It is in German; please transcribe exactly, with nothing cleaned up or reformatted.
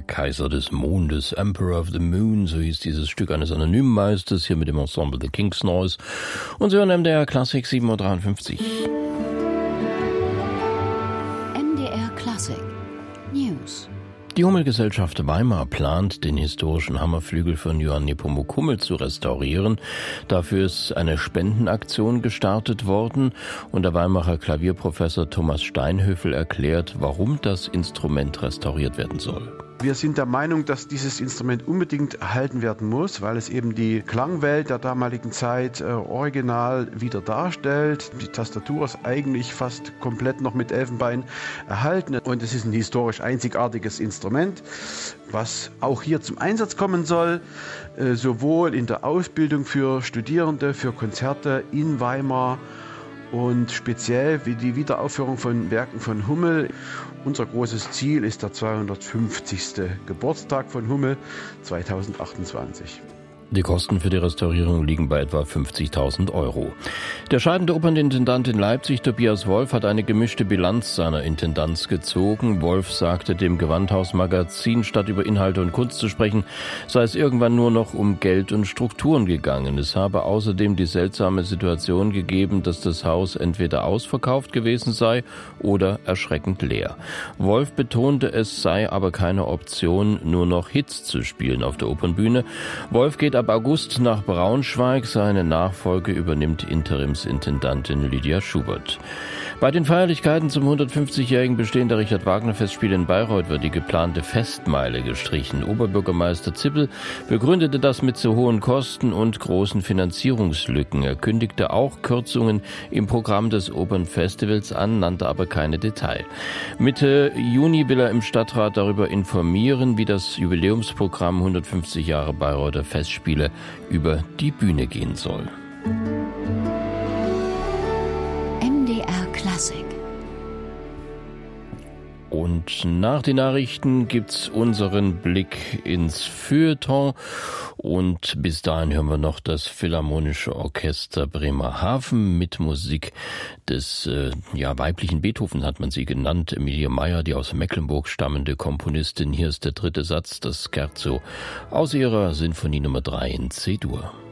Kaiser des Mondes, Emperor of the Moon, so hieß dieses Stück eines anonymen Meisters, hier mit dem Ensemble The King's Noise. Und Sie hören M D R Klassik sieben Uhr dreiundfünfzig. M D R Klassik News. Die Hummel-Gesellschaft Weimar plant, den historischen Hammerflügel von Johann Nepomuk Hummel zu restaurieren. Dafür ist eine Spendenaktion gestartet worden und der Weimarer Klavierprofessor Thomas Steinhöfel erklärt, warum das Instrument restauriert werden soll. Wir sind der Meinung, dass dieses Instrument unbedingt erhalten werden muss, weil es eben die Klangwelt der damaligen Zeit äh, original wieder darstellt. Die Tastatur ist eigentlich fast komplett noch mit Elfenbein erhalten und es ist ein historisch einzigartiges Instrument, was auch hier zum Einsatz kommen soll, äh, sowohl in der Ausbildung für Studierende, für Konzerte in Weimar und speziell wie die Wiederaufführung von Werken von Hummel. Unser großes Ziel ist der zweihundertfünfzigste Geburtstag von Hummel zweitausendachtundzwanzig. Die Kosten für die Restaurierung liegen bei etwa fünfzigtausend Euro. Der scheidende Opernintendant in Leipzig, Tobias Wolf, hat eine gemischte Bilanz seiner Intendanz gezogen. Wolf sagte dem Gewandhaus-Magazin, statt über Inhalte und Kunst zu sprechen, sei es irgendwann nur noch um Geld und Strukturen gegangen. Es habe außerdem die seltsame Situation gegeben, dass das Haus entweder ausverkauft gewesen sei oder erschreckend leer. Wolf betonte, es sei aber keine Option, nur noch Hits zu spielen auf der Opernbühne. Wolf geht ab August nach Braunschweig. Seine Nachfolge übernimmt Interimsintendantin Lydia Schubert. Bei den Feierlichkeiten zum hundertfünfzigjährigen Bestehen der Richard-Wagner-Festspiele in Bayreuth wird die geplante Festmeile gestrichen. Oberbürgermeister Zippel begründete das mit zu hohen Kosten und großen Finanzierungslücken. Er kündigte auch Kürzungen im Programm des Opernfestivals an, nannte aber keine Detail. Mitte Juni will er im Stadtrat darüber informieren, wie das Jubiläumsprogramm hundertfünfzig Jahre Bayreuther Festspiele über die Bühne gehen soll. M D R Klassik. Und nach den Nachrichten gibt's unseren Blick ins Feuilleton. Und bis dahin hören wir noch das Philharmonische Orchester Bremerhaven mit Musik des äh, ja, weiblichen Beethoven, hat man sie genannt, Emilie Meyer, die aus Mecklenburg stammende Komponistin. Hier ist der dritte Satz, das Scherzo aus ihrer Sinfonie Nummer drei in C-Dur.